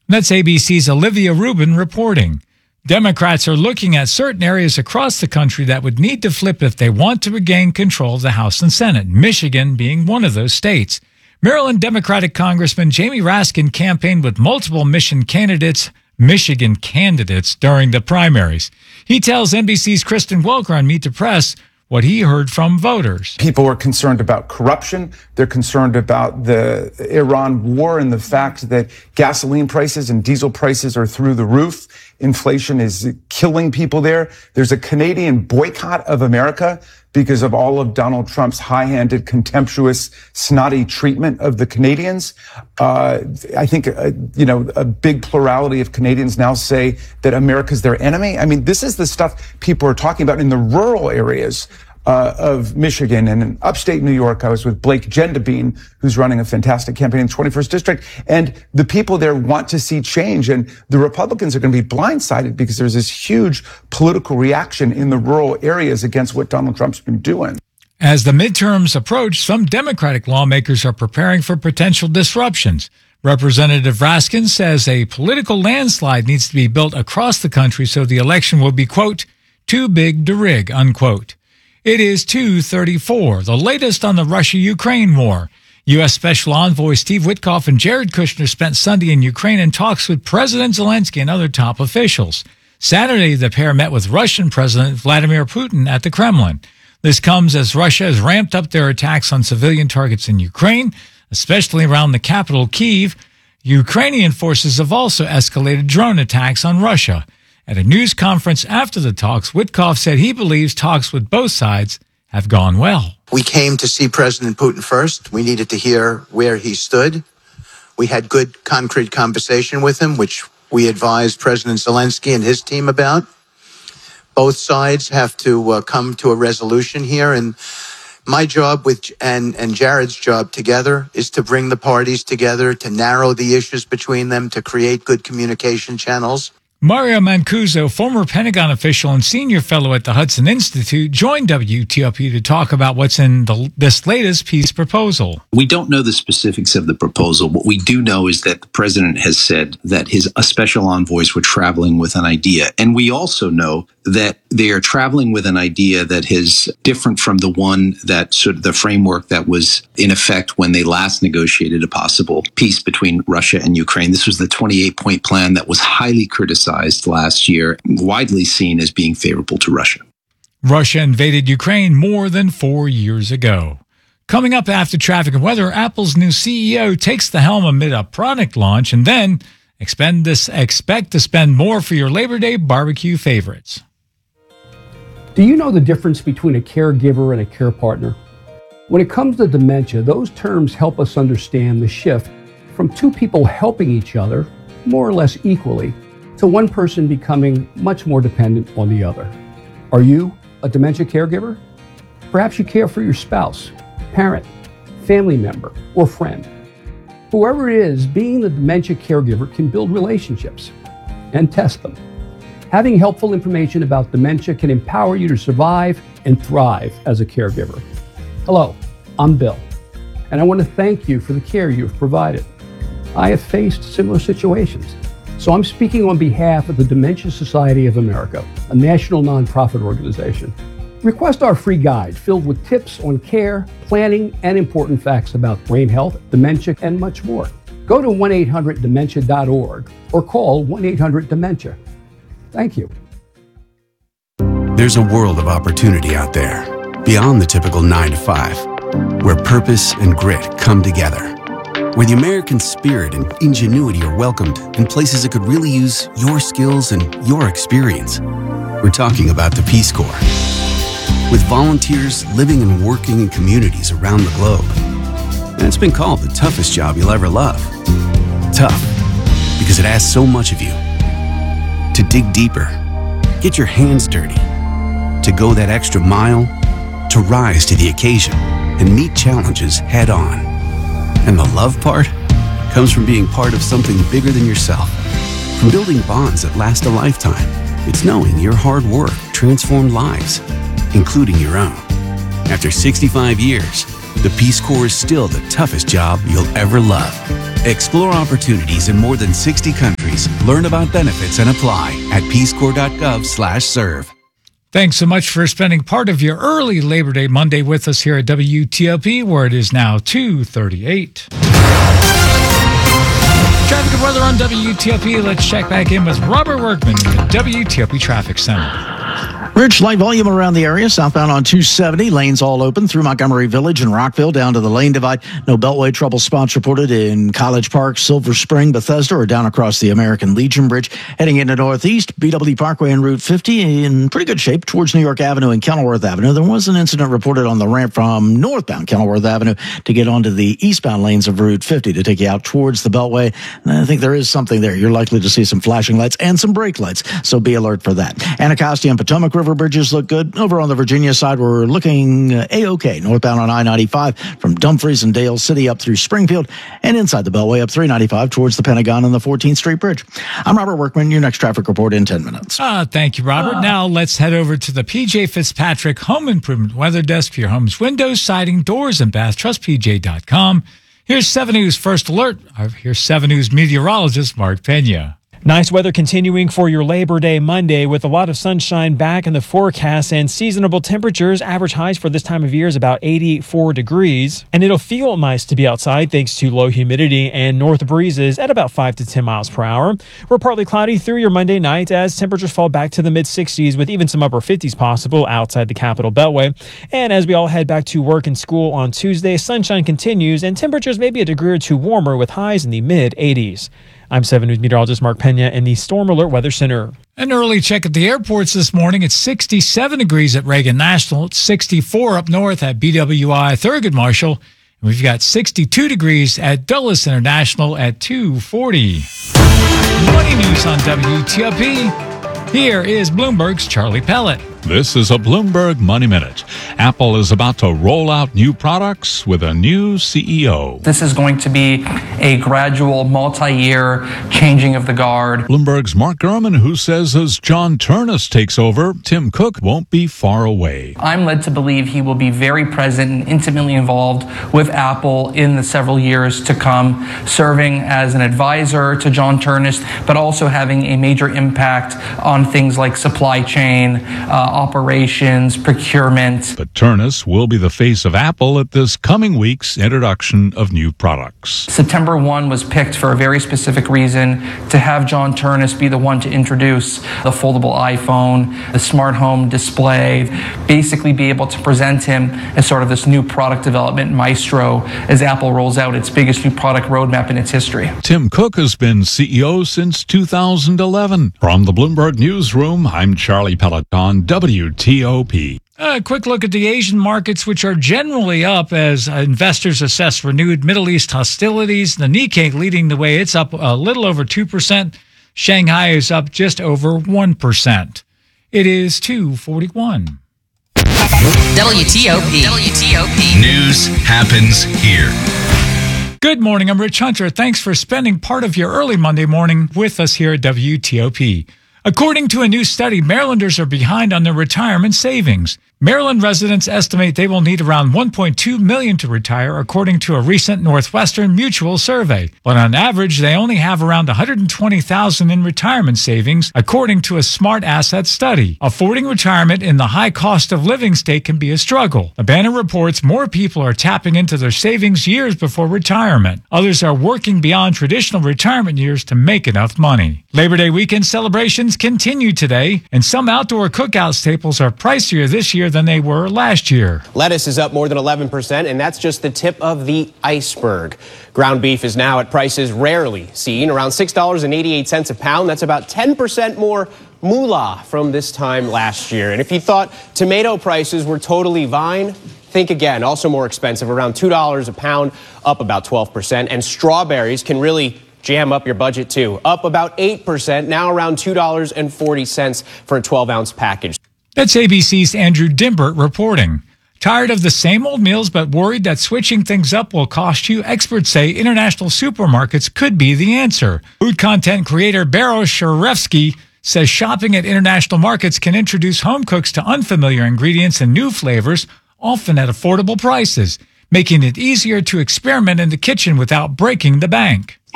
That's ABC's Olivia Rubin reporting. Democrats are looking at certain areas across the country that would need to flip if they want to regain control of the House and Senate, Michigan being one of those states. Maryland Democratic Congressman Jamie Raskin campaigned with multiple Michigan candidates during the primaries. He tells NBC's Kristen Welker on Meet the Press what he heard from voters. People are concerned about corruption. They're concerned about the Iran war and the fact that gasoline prices and diesel prices are through the roof. Inflation is killing people there. There's a Canadian boycott of America because of all of Donald Trump's high-handed, contemptuous, snotty treatment of the Canadians. I think, a big plurality of Canadians now say that America's their enemy. I mean, this is the stuff people are talking about in the rural areas of Michigan and in upstate New York. I was with Blake Gendabine, who's running a fantastic campaign in the 21st District. And the people there want to see change. And the Republicans are going to be blindsided because there's this huge political reaction in the rural areas against what Donald Trump's been doing. As the midterms approach, some Democratic lawmakers are preparing for potential disruptions. Representative Raskin says a political landslide needs to be built across the country so the election will be, quote, too big to rig, unquote. It is 2:34, the latest on the Russia-Ukraine war. U.S. Special Envoy Steve Witkoff and Jared Kushner spent Sunday in Ukraine in talks with President Zelensky and other top officials. Saturday, the pair met with Russian President Vladimir Putin at the Kremlin. This comes as Russia has ramped up their attacks on civilian targets in Ukraine, especially around the capital, Kyiv. Ukrainian forces have also escalated drone attacks on Russia. At a news conference after the talks, Witkoff said he believes talks with both sides have gone well. We came to see President Putin first. We needed to hear where he stood. We had good, concrete conversation with him, which we advised President Zelensky and his team about. Both sides have to come to a resolution here. And my job and Jared's job together is to bring the parties together, to narrow the issues between them, to create good communication channels. Mario Mancuso, former Pentagon official and senior fellow at the Hudson Institute, joined WTOP to talk about what's in this latest peace proposal. We don't know the specifics of the proposal. What we do know is that the president has said that his special envoys were traveling with an idea. And we also know that they are traveling with an idea that is different from the one that sort of the framework that was in effect when they last negotiated a possible peace between Russia and Ukraine. This was the 28-point plan that was highly criticized last year, widely seen as being favorable to Russia. Russia invaded Ukraine more than 4 years ago. Coming up after traffic and weather, Apple's new CEO takes the helm amid a product launch, and then expect to spend more for your Labor Day barbecue favorites. Do you know the difference between a caregiver and a care partner? When it comes to dementia, those terms help us understand the shift from two people helping each other, more or less equally, to one person becoming much more dependent on the other. Are you a dementia caregiver? Perhaps you care for your spouse, parent, family member, or friend. Whoever it is, being the dementia caregiver can build relationships and test them. Having helpful information about dementia can empower you to survive and thrive as a caregiver. Hello, I'm Bill, and I want to thank you for the care you've provided. I have faced similar situations, so I'm speaking on behalf of the Dementia Society of America, a national nonprofit organization. Request our free guide filled with tips on care, planning, and important facts about brain health, dementia, and much more. Go to 1-800-DEMENTIA.org or call 1-800-DEMENTIA. Thank you. There's a world of opportunity out there, beyond the typical 9 to 5, where purpose and grit come together, where the American spirit and ingenuity are welcomed in places that could really use your skills and your experience. We're talking about the Peace Corps. With volunteers living and working in communities around the globe. And it's been called the toughest job you'll ever love. Tough, because it asks so much of you. To dig deeper, get your hands dirty, to go that extra mile, to rise to the occasion and meet challenges head on. And the love part comes from being part of something bigger than yourself. From building bonds that last a lifetime, it's knowing your hard work transformed lives, including your own. After 65 years, the Peace Corps is still the toughest job you'll ever love. Explore opportunities in more than 60 countries employees. Learn about benefits and apply at peacecorps.gov/serve. Thanks so much for spending part of your early Labor Day Monday with us here at WTOP, where it is now 2:38. Traffic and weather on WTOP. Let's check back in with Robert Workman in the WTOP Traffic Center. Rich, light volume around the area. Southbound on 270, lanes all open through Montgomery Village and Rockville down to the lane divide. No beltway trouble spots reported in College Park, Silver Spring, Bethesda, or down across the American Legion Bridge. Heading into northeast, BW Parkway and Route 50 in pretty good shape towards New York Avenue and Kenilworth Avenue. There was an incident reported on the ramp from northbound Kenilworth Avenue to get onto the eastbound lanes of Route 50 to take you out towards the beltway. And I think there is something there. You're likely to see some flashing lights and some brake lights, so be alert for that. Anacostia and Potomac River bridges look good. Over on the Virginia side, we're looking A-OK. Northbound on I-95 from Dumfries and Dale City up through Springfield and inside the Beltway up 395 towards the Pentagon and the 14th Street Bridge. I'm Robert Workman, your next traffic report in 10 minutes. Thank you, Robert. Now let's head over to the PJ Fitzpatrick Home Improvement Weather Desk for your home's windows, siding, doors, and bath. TrustPJ.com. Here's 7 News First Alert. Here's 7 News meteorologist Mark Pena. Nice weather continuing for your Labor Day Monday with a lot of sunshine back in the forecast and seasonable temperatures. Average highs for this time of year is about 84 degrees. And it'll feel nice to be outside thanks to low humidity and north breezes at about 5 to 10 miles per hour. We're partly cloudy through your Monday night as temperatures fall back to the mid-60s with even some upper 50s possible outside the Capital Beltway. And as we all head back to work and school on Tuesday, sunshine continues and temperatures may be a degree or two warmer with highs in the mid-80s. I'm 7 News meteorologist Mark Pena in the Storm Alert Weather Center. An early check at the airports this morning. It's 67 degrees at Reagan National. It's 64 up north at BWI Thurgood Marshall. And we've got 62 degrees at Dulles International at 240. Money news on WTOP. Here is Bloomberg's Charlie Pellet. This is a Bloomberg Money Minute. Apple is about to roll out new products with a new CEO. This is going to be a gradual, multi-year changing of the guard. Bloomberg's Mark Gurman, who says as John Ternus takes over, Tim Cook won't be far away. I'm led to believe he will be very present and intimately involved with Apple in the several years to come, serving as an advisor to John Ternus, but also having a major impact on things like supply chain, operations, procurement. But Ternus will be the face of Apple at this coming week's introduction of new products. September 1 was picked for a very specific reason, to have John Ternus be the one to introduce the foldable iPhone, the smart home display, basically be able to present him as sort of this new product development maestro as Apple rolls out its biggest new product roadmap in its history. Tim Cook has been CEO since 2011. From the Bloomberg Newsroom, I'm Charlie Peloton, WTOP. A quick look at the Asian markets, which are generally up as investors assess renewed Middle East hostilities. The Nikkei leading the way. It's up a little over 2%. Shanghai is up just over 1%. It is 2:41. WTOP. News happens here. Good morning. I'm Rich Hunter. Thanks for spending part of your early Monday morning with us here at WTOP. According to a new study, Marylanders are behind on their retirement savings. Maryland residents estimate they will need around $1.2 million to retire, according to a recent Northwestern Mutual survey. But on average, they only have around $120,000 in retirement savings, according to a Smart Asset study. Affording retirement in the high cost of living state can be a struggle. The Banner reports more people are tapping into their savings years before retirement. Others are working beyond traditional retirement years to make enough money. Labor Day weekend celebrations continue today, and some outdoor cookout staples are pricier this year than they were last year. Lettuce is up more than 11%, and that's just the tip of the iceberg. Ground beef is now at prices rarely seen, around $6.88 a pound. That's about 10% more moolah from this time last year. And if you thought tomato prices were totally fine, think again. Also more expensive, around $2 a pound, up about 12%. And strawberries can really jam up your budget too, up about 8%, now around $2.40 for a 12-ounce package. That's ABC's Andrew Dimbert reporting. Tired of the same old meals but worried that switching things up will cost you? Experts say international supermarkets could be the answer. Food content creator Beros Sharevsky says shopping at international markets can introduce home cooks to unfamiliar ingredients and new flavors, often at affordable prices, making it easier to experiment in the kitchen without breaking the bank.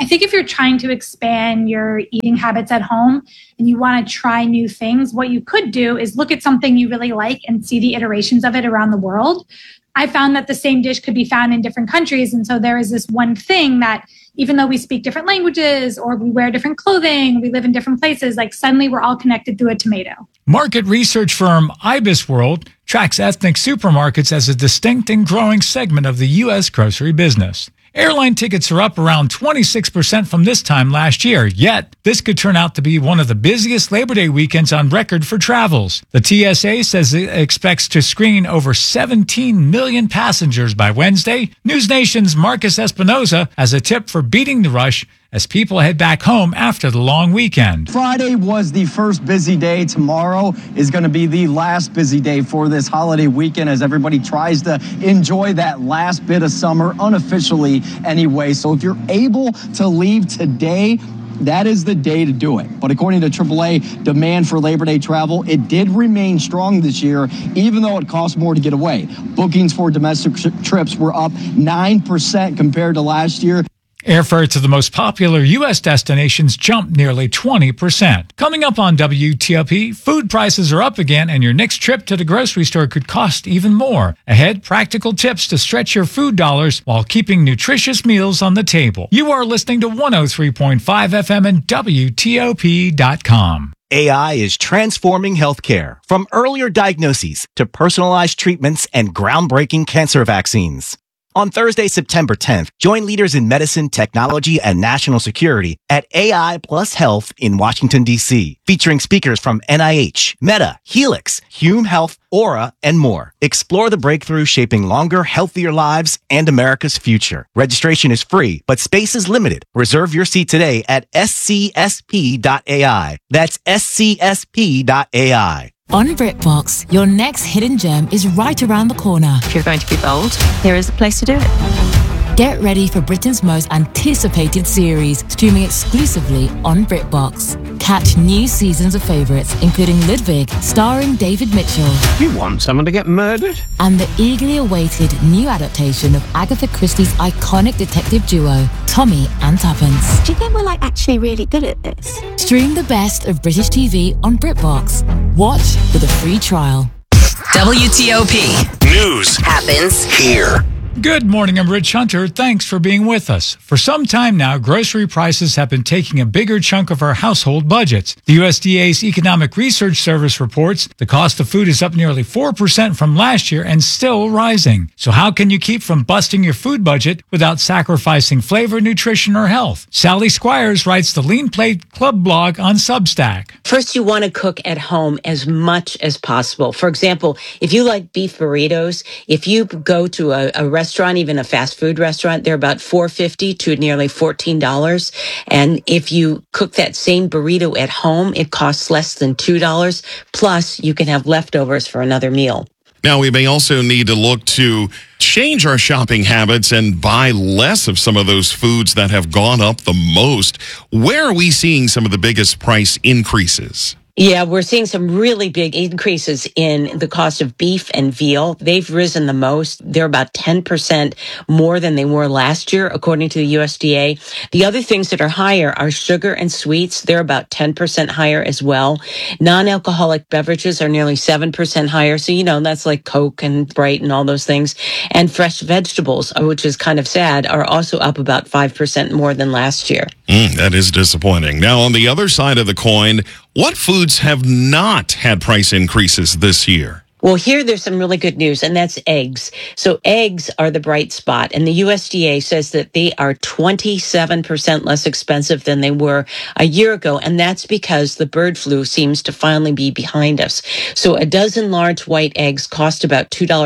I think if you're trying to expand your eating habits at home and you want to try new things, what you could do is look at something you really like and see the iterations of it around the world. I found that the same dish could be found in different countries. And so there is this one thing that even though we speak different languages or we wear different clothing, we live in different places, like suddenly we're all connected through a tomato. Market research firm IBISWorld tracks ethnic supermarkets as a distinct and growing segment of the U.S. grocery business. Airline tickets are up around 26% from this time last year, yet this could turn out to be one of the busiest Labor Day weekends on record for travels. The TSA says it expects to screen over 17 million passengers by Wednesday. News Nation's Marcus Espinoza has a tip for beating the rush as people head back home after the long weekend. Friday was the first busy day. Tomorrow is going to be the last busy day for this holiday weekend as everybody tries to enjoy that last bit of summer unofficially anyway. So if you're able to leave today, that is the day to do it. But according to AAA, demand for Labor Day travel, it did remain strong this year, even though it costs more to get away. Bookings for domestic trips were up 9% compared to last year. Airfare to the most popular U.S. destinations jumped nearly 20%. Coming up on WTOP, food prices are up again and your next trip to the grocery store could cost even more. Ahead, practical tips to stretch your food dollars while keeping nutritious meals on the table. You are listening to 103.5 FM and WTOP.com. AI is transforming healthcare, from earlier diagnoses to personalized treatments and groundbreaking cancer vaccines. On Thursday, September 10th, join leaders in medicine, technology, and national security at AI Plus Health in Washington, D.C., featuring speakers from NIH, Meta, Helix, Hume Health, Aura, and more. Explore the breakthrough shaping longer, healthier lives and America's future. Registration is free, but space is limited. Reserve your seat today at scsp.ai. That's scsp.ai. On BritBox, your next hidden gem is right around the corner. If you're going to be bold, here is the place to do it. Get ready for Britain's most anticipated series, streaming exclusively on BritBox. Catch new seasons of favourites, including Ludwig, starring David Mitchell. You want someone to get murdered? And the eagerly awaited new adaptation of Agatha Christie's iconic detective duo, Tommy and Tuppence. Do you think we're actually really good at this? Stream the best of British TV on BritBox. Watch with a free trial. WTOP. News happens here. Good morning, I'm Rich Hunter. Thanks for being with us. For some time now, grocery prices have been taking a bigger chunk of our household budgets. The USDA's Economic Research Service reports the cost of food is up nearly 4% from last year and still rising. So how can you keep from busting your food budget without sacrificing flavor, nutrition, or health? Sally Squires writes the Lean Plate Club blog on Substack. First, you want to cook at home as much as possible. For example, if you like beef burritos, if you go to a restaurant, even a fast food restaurant, they're about $4.50 to nearly $14. And if you cook that same burrito at home, it costs less than $2. Plus, you can have leftovers for another meal. Now, we may also need to look to change our shopping habits and buy less of some of those foods that have gone up the most. Where are we seeing some of the biggest price increases? Yeah, we're seeing some really big increases in the cost of beef and veal. They've risen the most. They're about 10% more than they were last year, according to the USDA. The other things that are higher are sugar and sweets. They're about 10% higher as well. Non-alcoholic beverages are nearly 7% higher. So, that's like Coke and Bright and all those things. And fresh vegetables, which is kind of sad, are also up about 5% more than last year. That is disappointing. Now, on the other side of the coin, what foods have not had price increases this year? Well, here there's some really good news, and that's eggs. So eggs are the bright spot, and the USDA says that they are 27% less expensive than they were a year ago, and that's because the bird flu seems to finally be behind us. So a dozen large white eggs cost about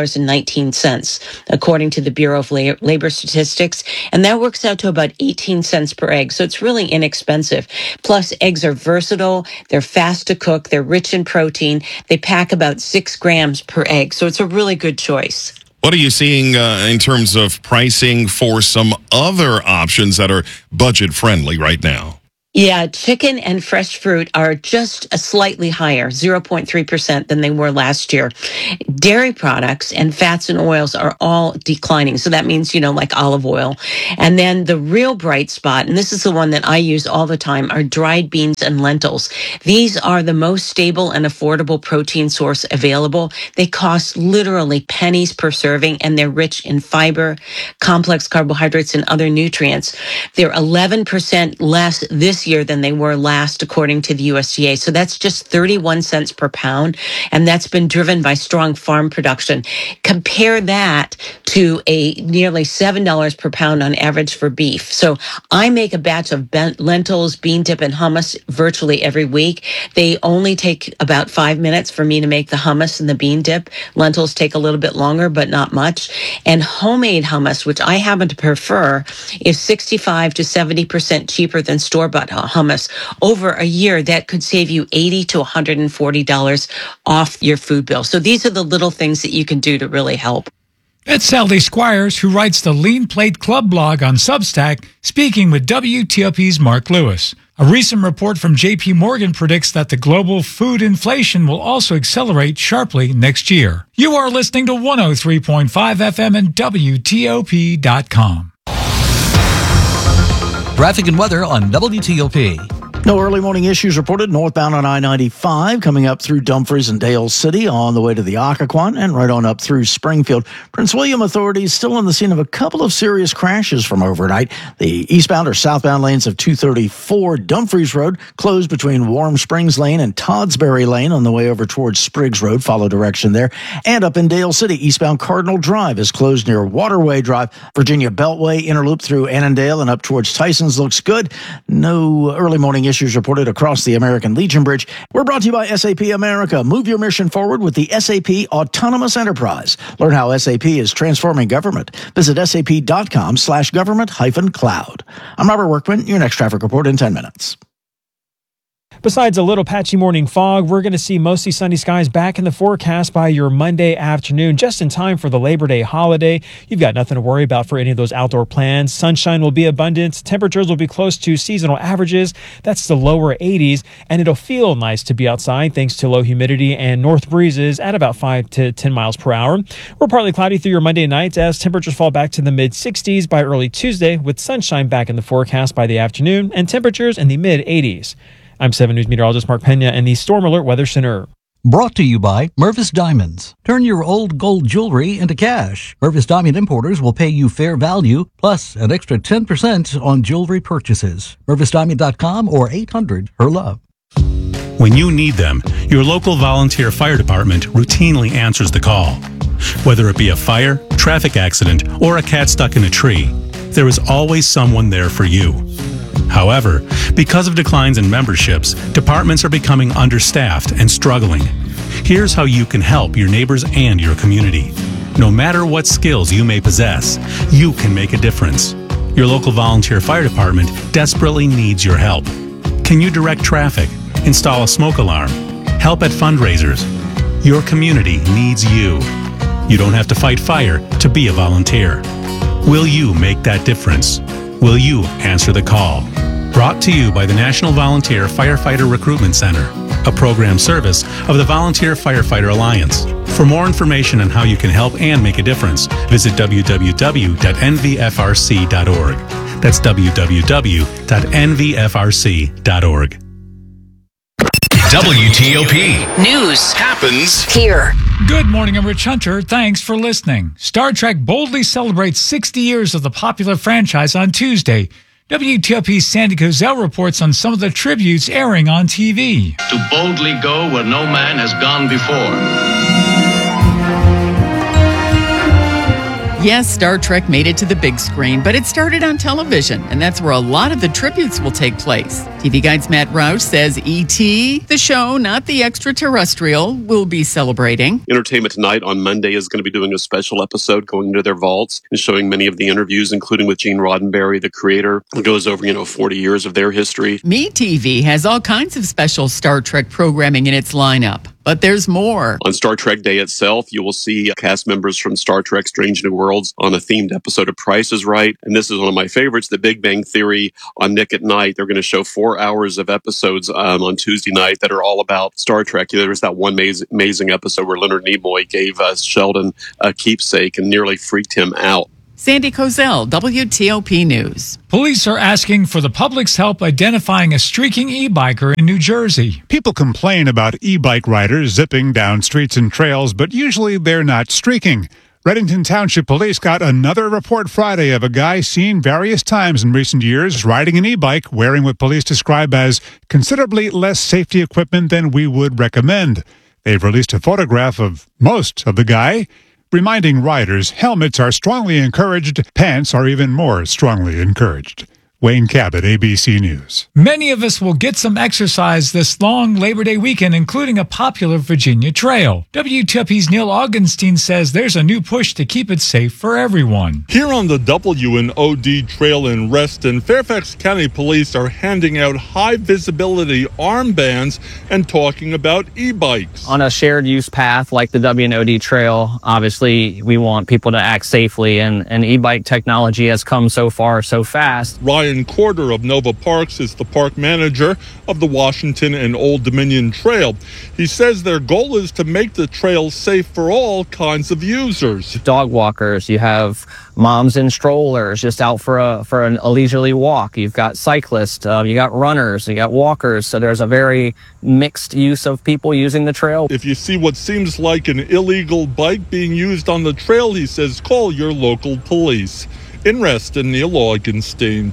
$2.19, according to the Bureau of Labor Statistics, and that works out to about 18 cents per egg. So it's really inexpensive. Plus, eggs are versatile, they're fast to cook, they're rich in protein, they pack about 6 grams per egg. So it's a really good choice. What are you seeing in terms of pricing for some other options that are budget friendly right now? Yeah, chicken and fresh fruit are just a slightly higher, 0.3% than they were last year. Dairy products and fats and oils are all declining. So that means, like olive oil. And then the real bright spot, and this is the one that I use all the time, are dried beans and lentils. These are the most stable and affordable protein source available. They cost literally pennies per serving, and they're rich in fiber, complex carbohydrates, and other nutrients. They're 11% less this year than they were last, according to the USDA. So that's just 31 cents per pound, and that's been driven by strong farm production. Compare that to a nearly $7 per pound on average for beef. So I make a batch of lentils, bean dip, and hummus virtually every week. They only take about 5 minutes for me to make the hummus and the bean dip. Lentils take a little bit longer, but not much. And homemade hummus, which I happen to prefer, is 65 to 70% cheaper than store-bought hummus. Over a year, that could save you $80 to $140 off your food bill. So these are the little things that you can do to really help. It's Sally Squires, who writes the Lean Plate Club blog on Substack, speaking with WTOP's Mark Lewis. A recent report from J.P. Morgan predicts that the global food inflation will also accelerate sharply next year. You are listening to 103.5 FM and WTOP.com. Traffic and weather on WTOP. No early morning issues reported northbound on I-95 coming up through Dumfries and Dale City on the way to the Occoquan and right on up through Springfield. Prince William authorities still on the scene of a couple of serious crashes from overnight. The eastbound or southbound lanes of 234 Dumfries Road closed between Warm Springs Lane and Toddsbury Lane on the way over towards Spriggs Road. Follow direction there. And up in Dale City, eastbound Cardinal Drive is closed near Waterway Drive. Virginia Beltway interloop through Annandale and up towards Tyson's looks good. No early morning issues reported across the American Legion Bridge. We're brought to you by SAP America. Move your mission forward with the SAP Autonomous Enterprise. Learn how SAP is transforming government. Visit sap.com/government-cloud. I'm Robert Workman. Your next traffic report in 10 minutes. Besides a little patchy morning fog, we're going to see mostly sunny skies back in the forecast by your Monday afternoon, just in time for the Labor Day holiday. You've got nothing to worry about for any of those outdoor plans. Sunshine will be abundant. Temperatures will be close to seasonal averages. That's the lower 80s, and it'll feel nice to be outside thanks to low humidity and north breezes at about 5 to 10 miles per hour. We're partly cloudy through your Monday night as temperatures fall back to the mid-60s by early Tuesday, with sunshine back in the forecast by the afternoon and temperatures in the mid-80s. I'm 7 News meteorologist Mark Pena in the Storm Alert Weather Center. Brought to you by Mervis Diamonds. Turn your old gold jewelry into cash. Mervis Diamond Importers will pay you fair value, plus an extra 10% on jewelry purchases. MervisDiamond.com or 800-HER-LOVE. When you need them, your local volunteer fire department routinely answers the call. Whether it be a fire, traffic accident, or a cat stuck in a tree, there is always someone there for you. However, because of declines in memberships, departments are becoming understaffed and struggling. Here's how you can help your neighbors and your community. No matter what skills you may possess, you can make a difference. Your local volunteer fire department desperately needs your help. Can you direct traffic, install a smoke alarm, help at fundraisers? Your community needs you. You don't have to fight fire to be a volunteer. Will you make that difference? Will you answer the call? Brought to you by the National Volunteer Firefighter Recruitment Center, a program service of the Volunteer Firefighter Alliance. For more information on how you can help and make a difference, visit www.nvfrc.org. That's www.nvfrc.org. WTOP News happens here. Good morning, I'm Rich Hunter. Thanks for listening. Star Trek boldly celebrates 60 years of the popular franchise on Tuesday. WTOP's Sandy Kozel reports on some of the tributes airing on TV. To boldly go where no man has gone before. Yes, Star Trek made it to the big screen, but it started on television, and that's where a lot of the tributes will take place. TV Guide's Matt Roush says E.T., the show, not the extraterrestrial, will be celebrating. Entertainment Tonight on Monday is going to be doing a special episode going into their vaults and showing many of the interviews, including with Gene Roddenberry, the creator. It goes over, 40 years of their history. MeTV has all kinds of special Star Trek programming in its lineup. But there's more. On Star Trek Day itself, you will see cast members from Star Trek Strange New Worlds on a themed episode of Price is Right. And this is one of my favorites, The Big Bang Theory on Nick at Night. They're going to show 4 hours of episodes on Tuesday night that are all about Star Trek. There was that one amazing episode where Leonard Nimoy gave Sheldon a keepsake and nearly freaked him out. Sandy Kozel, WTOP News. Police are asking for the public's help identifying a streaking e-biker in New Jersey. People complain about e-bike riders zipping down streets and trails, but usually they're not streaking. Reddington Township Police got another report Friday of a guy seen various times in recent years riding an e-bike wearing what police describe as considerably less safety equipment than we would recommend. They've released a photograph of most of the guy, reminding riders helmets are strongly encouraged, pants are even more strongly encouraged. Wayne Cabot, ABC News. Many of us will get some exercise this long Labor Day weekend, including a popular Virginia trail. WTOP's Neil Augenstein says there's a new push to keep it safe for everyone. Here on the W&OD Trail in Reston, Fairfax County Police are handing out high-visibility armbands and talking about e-bikes. On a shared use path like the W&OD Trail, obviously we want people to act safely, and e-bike technology has come so far so fast. Ryan Corder of Nova Parks is the park manager of the Washington and Old Dominion Trail. He says their goal is to make the trail safe for all kinds of users. Dog walkers, you have moms in strollers just out for a leisurely walk. You've got cyclists, you got runners, you got walkers. So there's a very mixed use of people using the trail. If you see what seems like an illegal bike being used on the trail, he says call your local police. In Reston, Neil Augenstein,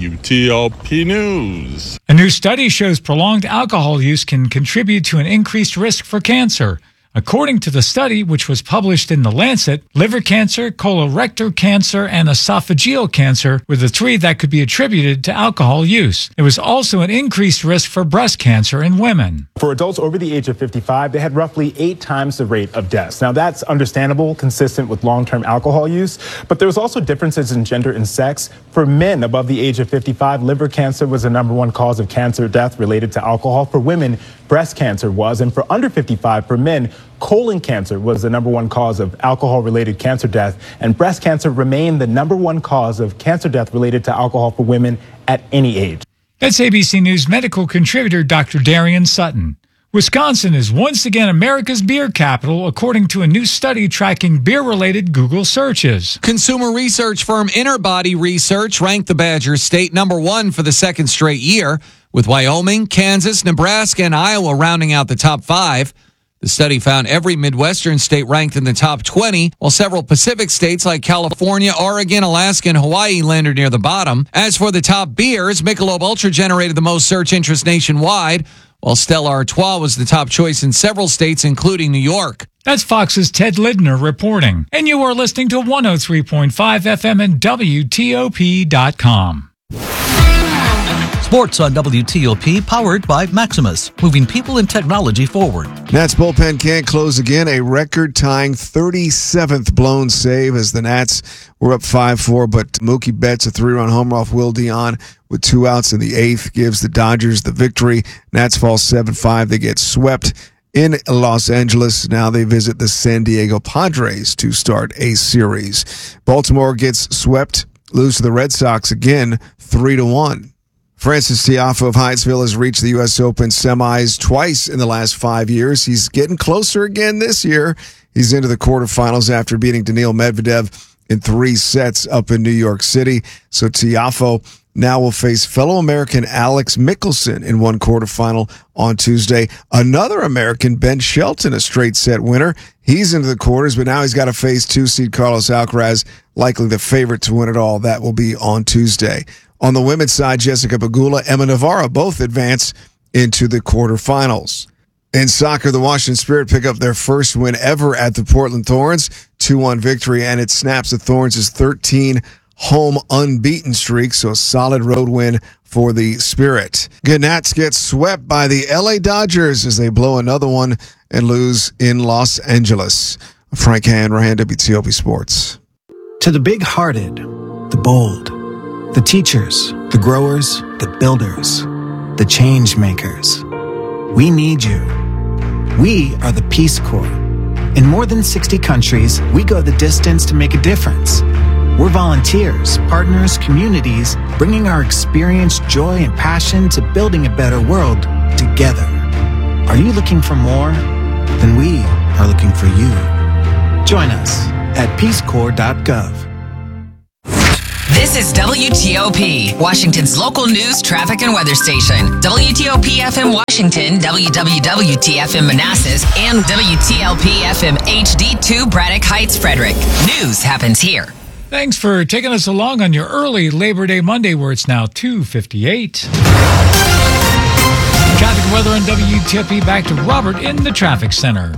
WTOP News. A new study shows prolonged alcohol use can contribute to an increased risk for cancer. According to the study, which was published in The Lancet, liver cancer, colorectal cancer, and esophageal cancer were the 3 that could be attributed to alcohol use. There was also an increased risk for breast cancer in women. For adults over the age of 55, they had roughly 8 times the rate of deaths. Now, that's understandable, consistent with long-term alcohol use, but there was also differences in gender and sex. For men above the age of 55, liver cancer was the #1 cause of cancer death related to alcohol. For women, breast cancer was, and for under 55, for men, colon cancer was the #1 cause of alcohol-related cancer death, and breast cancer remained the #1 cause of cancer death related to alcohol for women at any age. That's ABC News medical contributor Dr. Darian Sutton. Wisconsin is once again America's beer capital, according to a new study tracking beer-related Google searches. Consumer research firm Interbody Research ranked the Badger State #1 for the second straight year, with Wyoming, Kansas, Nebraska, and Iowa rounding out the top 5. The study found every Midwestern state ranked in the top 20, while several Pacific states like California, Oregon, Alaska, and Hawaii landed near the bottom. As for the top beers, Michelob Ultra generated the most search interest nationwide, while Stella Artois was the top choice in several states, including New York. That's Fox's Ted Lidner reporting. And you are listening to 103.5 FM and WTOP.com. Sports on WTOP, powered by Maximus, moving people and technology forward. Nats bullpen can't close again. A record-tying 37th blown save as the Nats were up 5-4, but Mookie Betts, a 3-run homer off Will Dion with 2 outs in the 8th, gives the Dodgers the victory. Nats fall 7-5. They get swept in Los Angeles. Now they visit the San Diego Padres to start a series. Baltimore gets swept, lose to the Red Sox again, 3-1. Francis Tiafoe of Hyattsville has reached the U.S. Open semis twice in the last 5 years. He's getting closer again this year. He's into the quarterfinals after beating Daniil Medvedev in 3 sets up in New York City. So Tiafoe now will face fellow American Alex Mickelson in one quarterfinal on Tuesday. Another American, Ben Shelton, a straight set winner. He's into the quarters, but now he's got to face 2-seed Carlos Alcaraz, likely the favorite to win it all. That will be on Tuesday. On the women's side, Jessica Pegula, Emma Navarro both advance into the quarterfinals. In soccer, the Washington Spirit pick up their first win ever at the Portland Thorns, 2-1 victory, and it snaps the Thorns' 13 home unbeaten streak, so a solid road win for the Spirit. Gnats get swept by the LA Dodgers as they blow another one and lose in Los Angeles. Frank Hanrahan, WTOP Sports. To the big-hearted, the bold, the teachers, the growers, the builders, the change makers, we need you. We are the Peace Corps. In more than 60 countries, we go the distance to make a difference. We're volunteers, partners, communities, bringing our experience, joy, and passion to building a better world together. Are you looking for more? Then we are looking for you. Join us at peacecorps.gov. This is WTOP, Washington's local news, traffic, and weather station. WTOP FM Washington, WWWT-FM Manassas, and WTLP-FM HD2 Braddock Heights, Frederick. News happens here. Thanks for taking us along on your early Labor Day Monday, where it's now 2:58. Traffic and weather on WTOP. Back to Robert in the traffic center.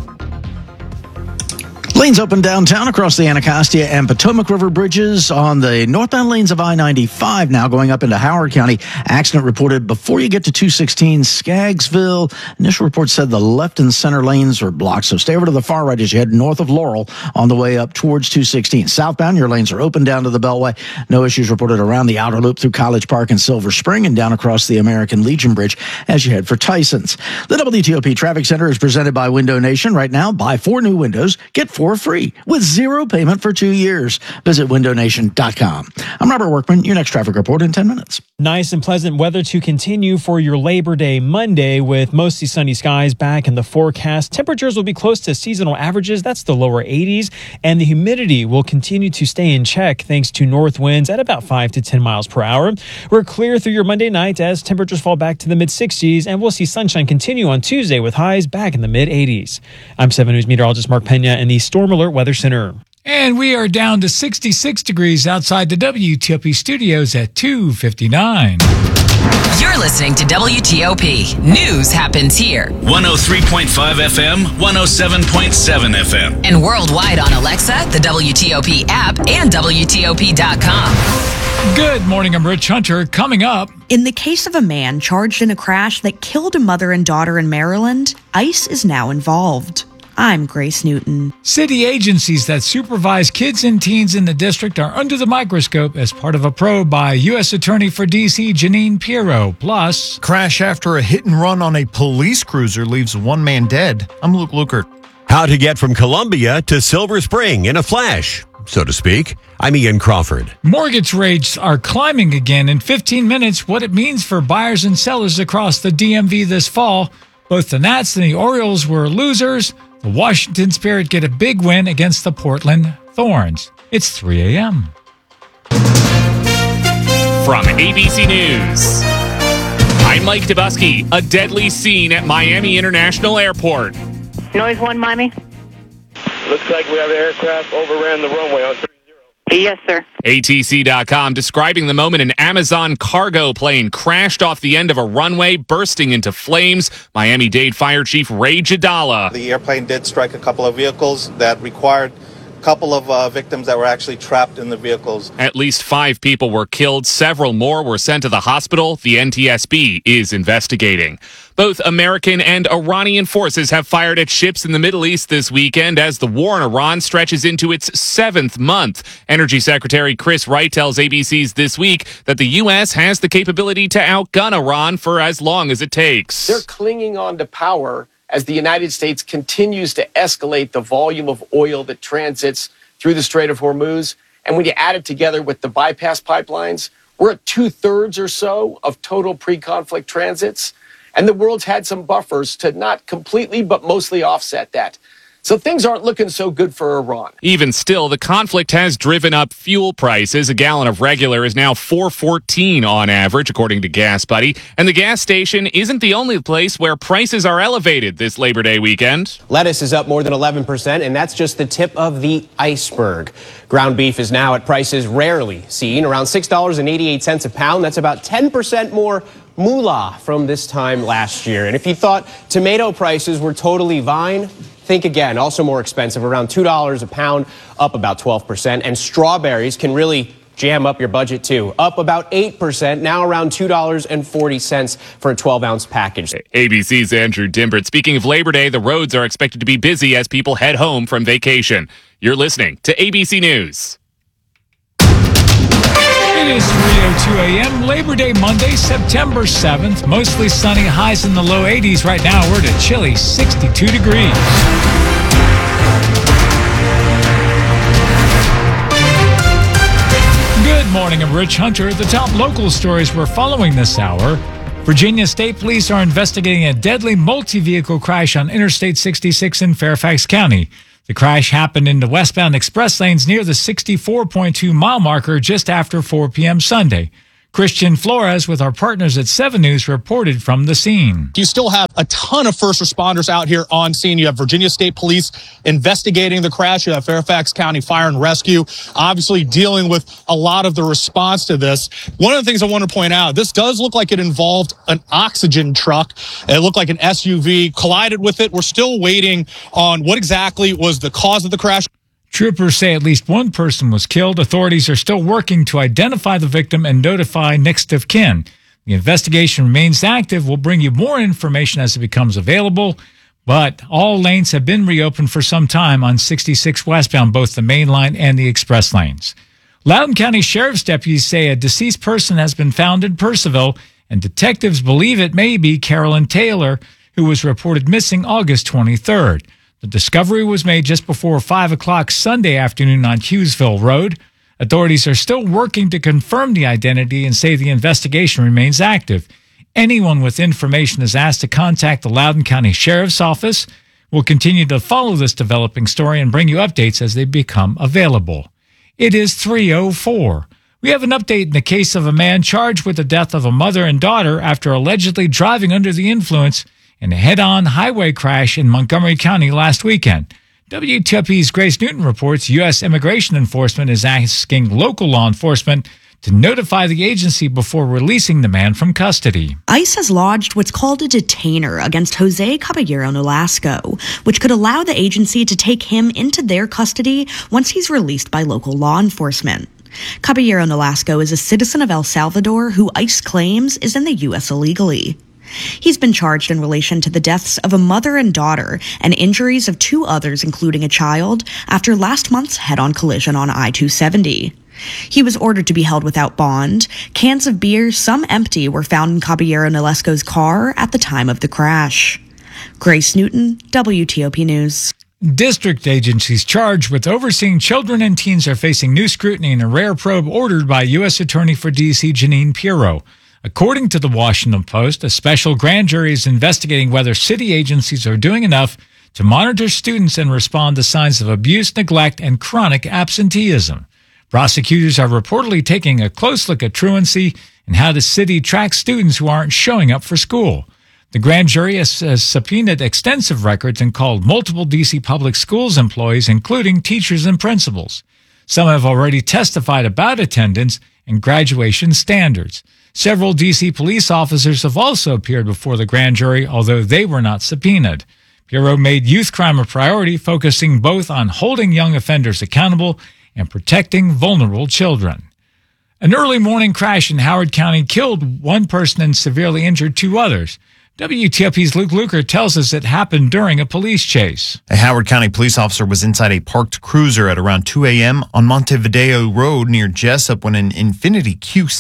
Lanes open downtown across the Anacostia and Potomac River bridges on the northbound lanes of I-95 now going up into Howard County. Accident reported before you get to 216 Skaggsville. Initial report said the left and center lanes are blocked, so stay over to the far right as you head north of Laurel on the way up towards 216. Southbound, your lanes are open down to the Beltway. No issues reported around the outer loop through College Park and Silver Spring and down across the American Legion Bridge as you head for Tyson's. The WTOP Traffic Center is presented by Window Nation. Right now, buy 4 new windows, get 4 free with 0 payment for 2 years. Visit windownation.com. I'm Robert Workman, your next traffic report in 10 minutes. Nice and pleasant weather to continue for your Labor Day Monday with mostly sunny skies back in the forecast. Temperatures will be close to seasonal averages. That's the lower 80s. And the humidity will continue to stay in check thanks to north winds at about 5 to 10 miles per hour. We're clear through your Monday night as temperatures fall back to the mid-60s, and we'll see sunshine continue on Tuesday with highs back in the mid-80s. I'm 7 News meteorologist Mark Pena in the Storm Alert Weather Center. And we are down to 66 degrees outside the WTOP studios at 2:59. You're listening to WTOP. News happens here. 103.5 FM, 107.7 FM. And worldwide on Alexa, the WTOP app, and WTOP.com. Good morning, I'm Rich Hunter. Coming up. In the case of a man charged in a crash that killed a mother and daughter in Maryland, ICE is now involved. I'm Grace Newton. City agencies that supervise kids and teens in the district are under the microscope as part of a probe by U.S. Attorney for D.C. Jeanine Pirro. Plus, crash after a hit and run on a police cruiser leaves one man dead. I'm Luke Lukert. How to get from Columbia to Silver Spring in a flash, so to speak. I'm Ian Crawford. Mortgage rates are climbing again. In 15 minutes, what it means for buyers and sellers across the DMV this fall. Both the Nats and the Orioles were losers. The Washington Spirit get a big win against the Portland Thorns. It's 3 a.m. From ABC News, I'm Mike Dubusky. A deadly scene at Miami International Airport. Noise 1, Miami. Looks like we have an aircraft overran the runway on 30. Yes, sir. ATC.com describing the moment an Amazon cargo plane crashed off the end of a runway, bursting into flames. Miami-Dade Fire Chief Ray Jadala. The airplane did strike a couple of vehicles that required a couple of victims that were actually trapped in the vehicles. At least 5 people were killed. Several more were sent to the hospital. The NTSB is investigating. Both American and Iranian forces have fired at ships in the Middle East this weekend as the war in Iran stretches into its 7th month. Energy Secretary Chris Wright tells ABC's This Week that the U.S. has the capability to outgun Iran for as long as it takes. They're clinging on to power as the United States continues to escalate the volume of oil that transits through the Strait of Hormuz. And when you add it together with the bypass pipelines, we're at 2/3 or so of total pre-conflict transits. And the world's had some buffers to not completely, but mostly offset that. So things aren't looking so good for Iran. Even still, the conflict has driven up fuel prices. A gallon of regular is now $4.14 on average, according to Gas Buddy. And the gas station isn't the only place where prices are elevated this Labor Day weekend. Lettuce is up more than 11%, and that's just the tip of the iceberg. Ground beef is now at prices rarely seen, around $6.88 a pound. That's about 10% more moolah from this time last year. And if you thought tomato prices were totally fine, think again. Also more expensive, around $2 a pound, up about 12%. And strawberries can really jam up your budget too, up about 8%, now around $2.40 for a 12-ounce package. ABC's Andrew Dimbert. Speaking of Labor Day, the roads are expected to be busy as people head home from vacation. You're listening to ABC News. It It is 3:02 a.m. Labor Day Monday, September 7th. Mostly sunny, highs in the low 80s. Right now, we're at a chilly 62 degrees. Good morning, I'm Rich Hunter. The top local stories we're following this hour. Virginia State Police are investigating a deadly multi-vehicle crash on Interstate 66 in Fairfax County. The crash happened in the westbound express lanes near the 64.2 mile marker just after 4 p.m. Sunday. Christian Flores with our partners at 7 News reported from the scene. You still have a ton of first responders out here on scene. You have Virginia State Police investigating the crash. You have Fairfax County Fire and Rescue obviously dealing with a lot of the response to this. One of the things I want to point out, this does look like it involved an oxygen truck. It looked like an SUV collided with it. We're still waiting on what exactly was the cause of the crash. Troopers say at least one person was killed. Authorities are still working to identify the victim and notify next of kin. The investigation remains active. We'll bring you more information as it becomes available. But all lanes have been reopened for some time on 66 westbound, both the main line and the express lanes. Loudoun County Sheriff's deputies say a deceased person has been found in Purcellville, and detectives believe it may be Carolyn Taylor, who was reported missing August 23rd. The discovery was made just before 5 o'clock Sunday afternoon on Hughesville Road. Authorities are still working to confirm the identity and say the investigation remains active. Anyone with information is asked to contact the Loudoun County Sheriff's Office. We'll continue to follow this developing story and bring you updates as they become available. It is 3:04. We have an update in the case of a man charged with the death of a mother and daughter after allegedly driving under the influence in a head-on highway crash in Montgomery County last weekend. WTOP's Grace Newton reports U.S. Immigration Enforcement is asking local law enforcement to notify the agency before releasing the man from custody. ICE has lodged what's called a detainer against Jose Caballero Nolasco, which could allow the agency to take him into their custody once he's released by local law enforcement. Caballero Nolasco is a citizen of El Salvador who ICE claims is in the U.S. illegally. He's been charged in relation to the deaths of a mother and daughter and injuries of 2 others, including a child, after last month's head-on collision on I-270. He was ordered to be held without bond. Cans of beer, some empty, were found in Caballero Nolasco's car at the time of the crash. Grace Newton, WTOP News. District agencies charged with overseeing children and teens are facing new scrutiny in a rare probe ordered by U.S. Attorney for D.C. Jeanine Pirro. According to the Washington Post, a special grand jury is investigating whether city agencies are doing enough to monitor students and respond to signs of abuse, neglect, and chronic absenteeism. Prosecutors are reportedly taking a close look at truancy and how the city tracks students who aren't showing up for school. The grand jury has subpoenaed extensive records and called multiple D.C. public schools employees, including teachers and principals. Some have already testified about attendance and graduation standards. Several D.C. police officers have also appeared before the grand jury, although they were not subpoenaed. Pirro made youth crime a priority, focusing both on holding young offenders accountable and protecting vulnerable children. An early morning crash in Howard County killed 1 person and severely injured 2 others. WTOP's Luke Luker tells us it happened during a police chase. A Howard County police officer was inside a parked cruiser at around 2 a.m. on Montevideo Road near Jessup when an Infiniti